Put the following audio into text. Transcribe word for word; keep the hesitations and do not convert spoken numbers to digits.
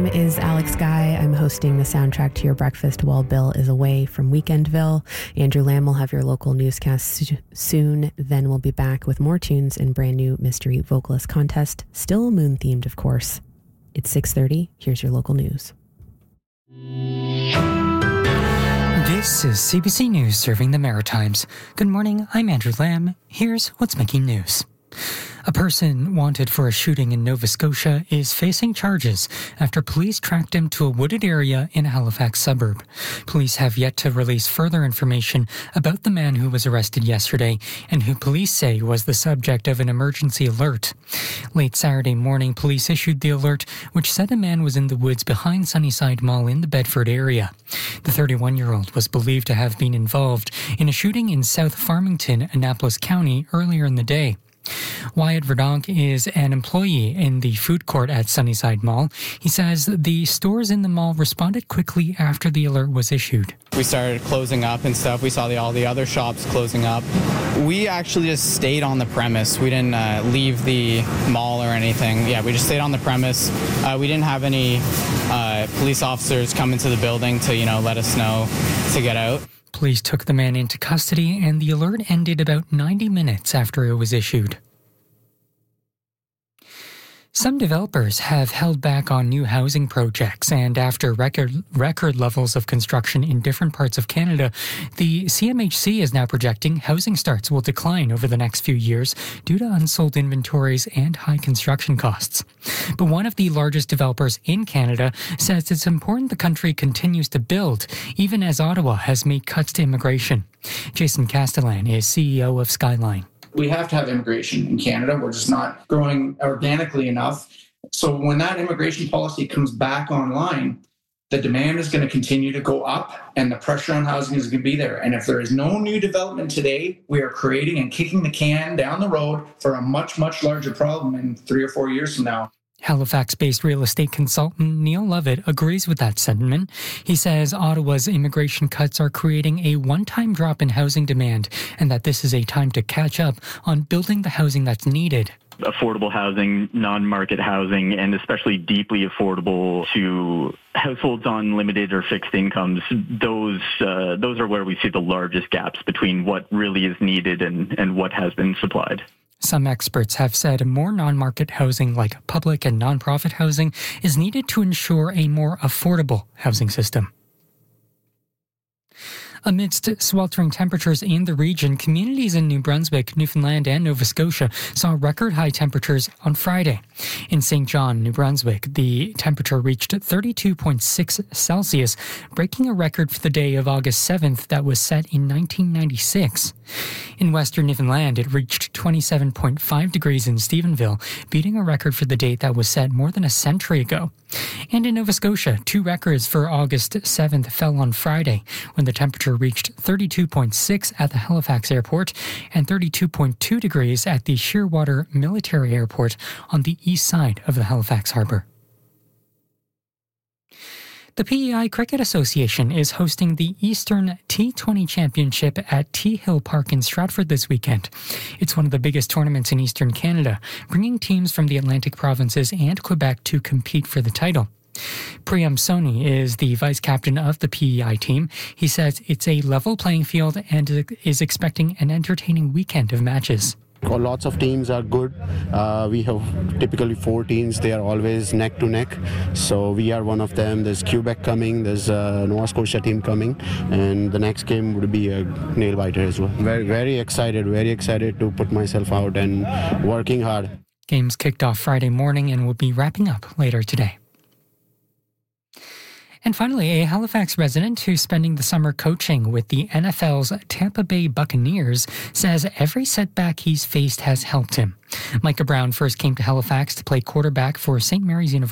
is Alex Guy. I'm hosting the soundtrack to your breakfast while Bill is away from Weekendville. Andrew Lamb will have your local newscast soon. Then we'll be back with more tunes and brand new mystery vocalist contest, still moon themed, of course. It's six thirty. Here's your local news. This is C B C News serving the Maritimes. Good morning, I'm Andrew Lamb. Here's what's making news. A person wanted for a shooting in Nova Scotia is facing charges after police tracked him to a wooded area in a Halifax suburb. Police have yet to release further information about the man who was arrested yesterday and who police say was the subject of an emergency alert. Late Saturday morning, police issued the alert, which said a man was in the woods behind Sunnyside Mall in the Bedford area. The thirty-one-year-old was believed to have been involved in a shooting in South Farmington, Annapolis County, earlier in the day. Wyatt Verdonk is an employee in the food court at Sunnyside Mall. He says the stores in the mall responded quickly after the alert was issued. We started closing up and stuff. We saw the, all the other shops closing up. We actually just stayed on the premise. We didn't uh, leave the mall or anything. Yeah, we just stayed on the premise. Uh, we didn't have any uh, police officers come into the building to, you know, let us know to get out. Police took the man into custody, and the alert ended about ninety minutes after it was issued. Some developers have held back on new housing projects, and after record record levels of construction in different parts of Canada, the C M H C is now projecting housing starts will decline over the next few years due to unsold inventories and high construction costs. But one of the largest developers in Canada says it's important the country continues to build, even as Ottawa has made cuts to immigration. Jason Castellan is C E O of Skyline. We have to have immigration in Canada. We're just not growing organically enough. So when that immigration policy comes back online, the demand is going to continue to go up and the pressure on housing is going to be there. And if there is no new development today, we are creating and kicking the can down the road for a much, much larger problem in three or four years from now. Halifax-based real estate consultant Neil Lovett agrees with that sentiment. He says Ottawa's immigration cuts are creating a one-time drop in housing demand and that this is a time to catch up on building the housing that's needed. Affordable housing, non-market housing, and especially deeply affordable to households on limited or fixed incomes, those uh, those are where we see the largest gaps between what really is needed and, and what has been supplied. Some experts have said more non-market housing like public and non-profit housing is needed to ensure a more affordable housing system. Amidst sweltering temperatures in the region, communities in New Brunswick, Newfoundland, and Nova Scotia saw record high temperatures on Friday. In Saint John, New Brunswick, the temperature reached thirty-two point six Celsius, breaking a record for the day of August seventh that was set in nineteen ninety-six. In western Newfoundland, it reached twenty-seven point five degrees in Stephenville, beating a record for the date that was set more than a century ago. And in Nova Scotia, two records for August seventh fell on Friday, when the temperature reached thirty-two point six at the Halifax Airport and thirty-two point two degrees at the Shearwater Military Airport on the east side of the Halifax Harbour. The P E I Cricket Association is hosting the Eastern T twenty Championship at T Hill Park in Stratford this weekend. It's one of the biggest tournaments in Eastern Canada, bringing teams from the Atlantic provinces and Quebec to compete for the title. Priyam Soni is the vice captain of the P E I team. He says it's a level playing field and is expecting an entertaining weekend of matches. Lots of teams are good. Uh, we have typically four teams. They are always neck to neck. So we are one of them. There's Quebec coming. There's a Nova Scotia team coming. And the next game would be a nail biter as well. Very, very excited. Very excited to put myself out and working hard. Games kicked off Friday morning and will be wrapping up later today. And finally, a Halifax resident who's spending the summer coaching with the N F L's Tampa Bay Buccaneers says every setback he's faced has helped him. Micah Brown first came to Halifax to play quarterback for Saint Mary's University.